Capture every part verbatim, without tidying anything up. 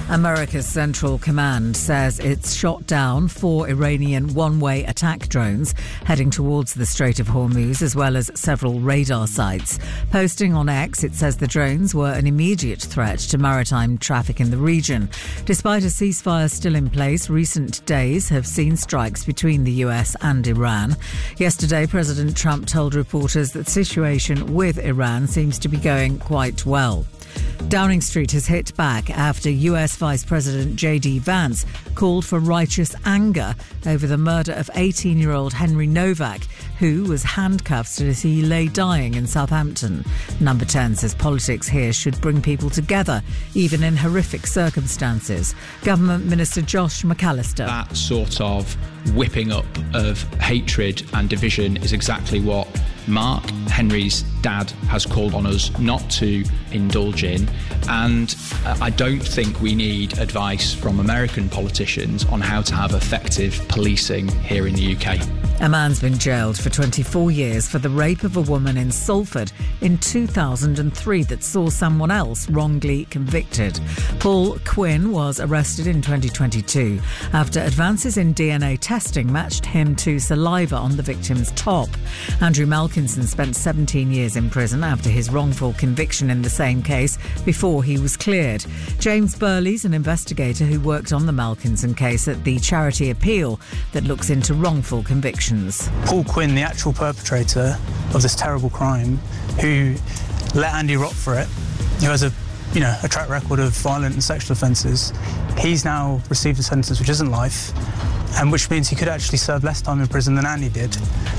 America's Central Command says it's shot down four Iranian one-way attack drones heading towards the Strait of Hormuz, as well as several radar sites. Posting on X, it says the drones were an immediate threat to maritime traffic in the region. Despite a ceasefire still in place, recent days have seen strikes between the U S and Iran. Yesterday, President Trump told reporters that the situation with Iran seems to be going quite well. Downing Street has hit back after U S Vice President J D Vance called for righteous anger over the murder of eighteen-year-old Henry Novak, who was handcuffed as he lay dying in Southampton. Number ten says politics here should bring people together, even in horrific circumstances. Government Minister Josh McAllister. That sort of whipping up of hatred and division is exactly what Mark, Henry's dad, has called on us not to indulge in. And I don't think we need advice from American politicians on how to have effective policing here in the U K. A man's been jailed for twenty-four years for the rape of a woman in Salford in two thousand three that saw someone else wrongly convicted. Paul Quinn was arrested in twenty twenty-two after advances in D N A testing matched him to saliva on the victim's top. Andrew Malkinson spent seventeen years in prison after his wrongful conviction in the same case before he was cleared. James Burley's an investigator who worked on the Malkinson case at the charity Appeal that looks into wrongful convictions. Paul Quinn, the actual perpetrator of this terrible crime, who let Andy rot for it, who has a, you know, a track record of violent and sexual offences, he's now received a sentence which isn't life, and which means he could actually serve less time in prison than Andy did.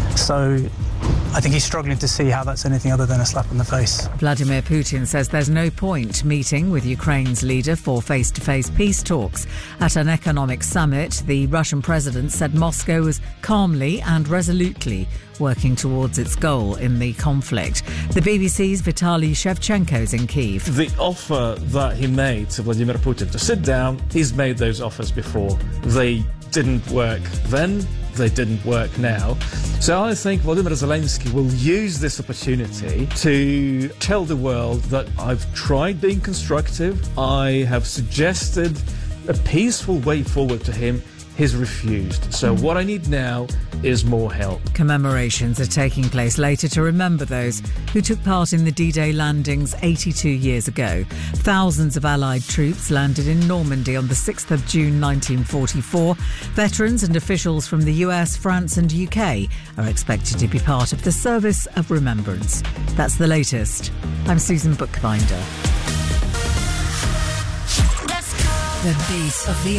So I think he's struggling to see how that's anything other than a slap in the face. Vladimir Putin says there's no point meeting with Ukraine's leader for face-to-face peace talks. At an economic summit, the Russian president said Moscow was calmly and resolutely working towards its goal in the conflict. The B B C's Vitaly Shevchenko's in Kyiv. The offer that he made to Vladimir Putin to sit down, he's made those offers before. They didn't work then. They didn't work now. So I think Volodymyr Zelensky will use this opportunity to tell the world that I've tried being constructive. I have suggested a peaceful way forward to him. He's refused. So what I need now is more help. Commemorations are taking place later to remember those who took part in the D-Day landings eighty-two years ago. Thousands of Allied troops landed in Normandy on the sixth of June nineteen forty-four. Veterans and officials from the U S, France and U K are expected to be part of the service of remembrance. That's the latest. I'm Susan Bookbinder. The beat of the